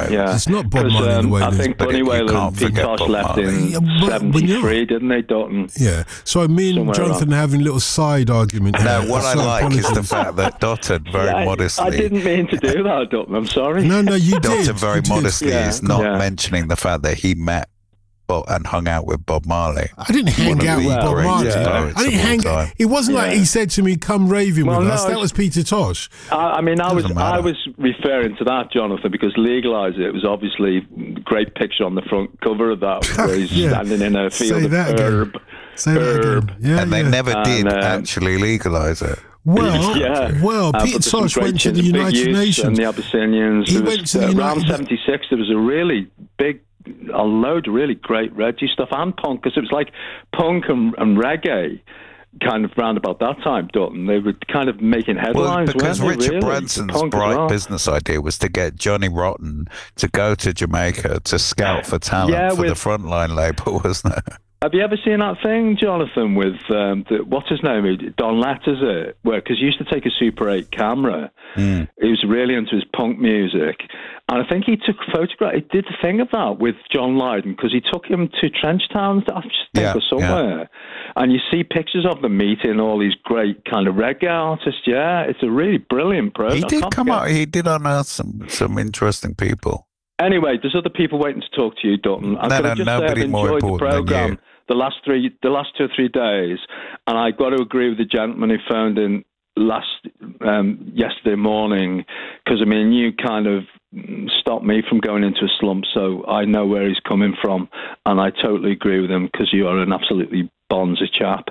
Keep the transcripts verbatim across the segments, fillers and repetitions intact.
Wailers. yeah. It's not Bob 'Cause, Marley and the um, I Wailers. think but Bunny it- you Wailer can't and Pete forget Tosh Bob left Marley. in Yeah, but when you're- seventy-three, didn't they, Dalton? Yeah. So me and Somewhere Jonathan around. are having a little side argument No, here. what I So like is the apologies. fact that Dotton very I, modestly. I didn't mean to do that, Dalton. I'm sorry. No, no, you did. Dotton very You did. modestly Yeah. is not Yeah. mentioning the fact that he met Bob and hung out with Bob Marley. I didn't hang One of out the with Bob great Marley. poets I didn't of all hang. time. It wasn't like Yeah. he said to me, "Come raving Well, with no, us." That it's- was Peter Tosh. I, I mean, I was Doesn't matter. I was referring to that, Jonathan, because Legalise It was obviously a great picture on the front cover of that, where he's Yeah. standing in a field Say of that again. herb. Say that Herb. again. Yeah, and they yeah. never And, did um, actually legalise it. Well, Yeah. well, Uh, Peter but there's some Tosh great went to the tunes, Big United Utes Nations. and the Abyssinians. He There went was, to the uh, around United- seventy-six. There was a really big, a load of really great Reggie stuff and punk, because it was like punk and, and reggae. Kind of round about that time, Dalton. They were kind of making Well, headlines. because weren't they, Richard really? Branson's Punk as bright well. business idea was to get Johnny Rotten to go to Jamaica to scout for talent Yeah, for with- the Frontline label, wasn't it? Have you ever seen that thing, Jonathan, with um, the, what's his name, Don Lett, is it? Where because he used to take a Super eight camera. Mm. He was really into his punk music, and I think he took a photograph. He did the thing of that with John Lydon because he took him to Trenchtown, I just think, Yeah, or somewhere. And you see pictures of them meeting all these great kind of reggae artists. Yeah, it's a really brilliant program. He I did can't come forget- out. He did unearth some some interesting people. Anyway, there's other people waiting to talk to you, Dalton. I'm No, going no, to just say I've nobody more enjoyed the important than program you. the last three, the last two or three days, and I got to agree with the gentleman who phoned in last um, yesterday morning, because I mean, you kind of stopped me from going into a slump, so I know where he's coming from, and I totally agree with him because you are an absolutely bonza chap.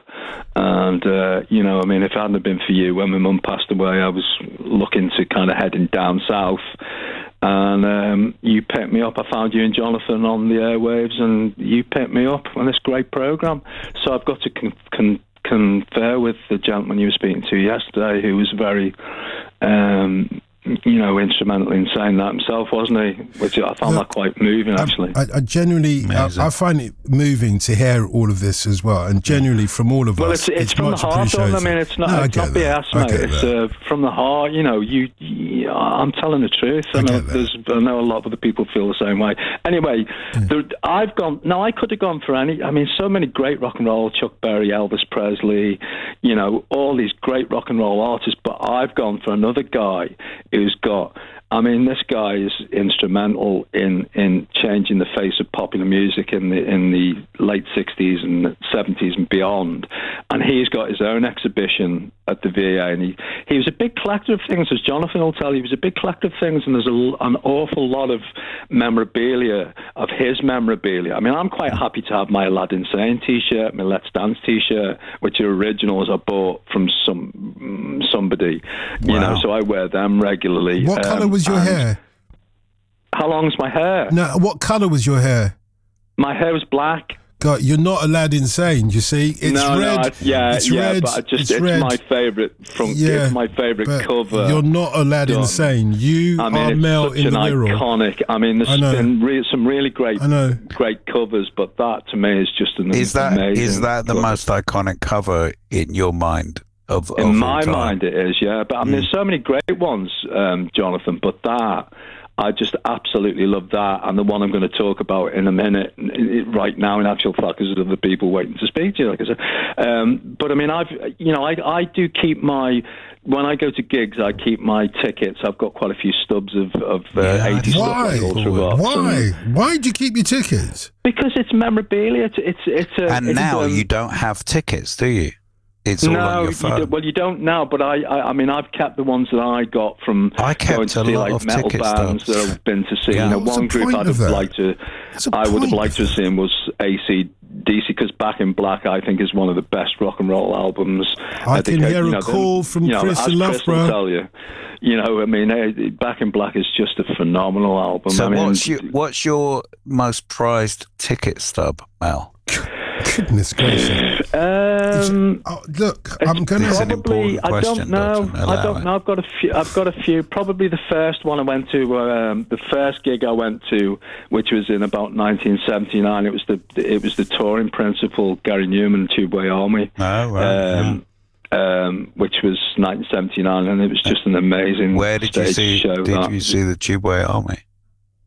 And uh, you know, I mean, if it hadn't been for you, when my mum passed away, I was looking to kind of heading down south. And um, you picked me up. I found you and Jonathan on the airwaves, and you picked me up on this great program. So I've got to con- con- confer with the gentleman you were speaking to yesterday, who was very, um, you know, instrumental in saying that himself, wasn't he? Which I found Look, that quite moving, actually. I, I genuinely, I, Amazing. I find it moving to hear all of this as well, and genuinely from all of Well, us, it's it's, from the much heart. Dalton. I appreciated. mean, it's not No, I it's get not B S, that. I mate. get It's that. uh, from the heart. You know, you, you. I'm telling the truth. I, I know get that. there's. I know a lot of other people feel the same way. Anyway, there, I've gone. No, I could have gone for any. I mean, so many great rock and roll: Chuck Berry, Elvis Presley. You know, all these great rock and roll artists. But I've gone for another guy who's got. I mean, this guy is instrumental in, in changing the face of popular music in the in the late sixties and seventies and beyond. And he's got his own exhibition at the V A. And he, he was a big collector of things, as Jonathan will tell you. He was a big collector of things, and there's a, an awful lot of memorabilia, of his memorabilia. I mean, I'm quite happy to have my Aladdin Sane T-shirt, my Let's Dance T-shirt, which are originals I bought from some somebody. You Wow. know, so I wear them regularly. What Um, colour was your and hair? How long's my hair? No, what colour was your hair? My hair was black. God, you're not allowed insane. You see, it's no, red. no, I, yeah, it's yeah, red. but I just it's, it's red. my favourite front. Yeah, it's my favourite but cover. You're not allowed done. insane. You I mean, are it's Mel such in an the mirror. iconic. I mean, I there's know. been re- some really great, I know. great covers, but that to me is just an Is that amazing. is that the cover. most iconic cover in your mind of of In all my time? mind, it is, yeah. But I mean, Mm. there's so many great ones, um, Jonathan. But that, I just absolutely love that, and the one I'm going to talk about in a minute, it, right now, in actual fact, because of the people waiting to speak to you, like I said. Um, but I mean, I've, you know, I, I do keep my. When I go to gigs, I keep my tickets. I've got quite a few stubs of, of uh, Yeah, eighty stuff Why? like Ultravox. Why? and- Why do you keep your tickets? Because it's memorabilia. It's it's, it's a, And it's, now um, you don't have tickets, do you? It's all no, on your you phone. do, well, you don't now, but I, I, I mean, I've kept the ones that I got from I kept going to a see lot like of metal ticket bands stubs. that I've been to see. Yeah. You know, What's one the group point I'd of have that? liked to, What's the I would have point liked of to have that? seen was A C D C, because Back in Black, I think, is one of the best rock and roll albums. I think, can hear you a know, call the- from you know, Chris as in Chris will Loughborough. tell you. You know, I mean, eh, Back in Black is just a phenomenal album. So I mean, what's your what's your most prized ticket stub, Mel? Goodness gracious. Um, Oh, look, I'm going It's to... an probably. important I question, don't know. Dalton. I Allow don't it. know. I've got a few. I've got a few. Probably the first one I went to, um, the first gig I went to, which was in about nineteen seventy-nine. It was the it was the touring principal, Gary Newman, Tubeway Army. Oh, right. Um, um, which was nineteen seventy-nine, and it was just an amazing Where did you stage see? show. Did that. you see the Tubeway Army?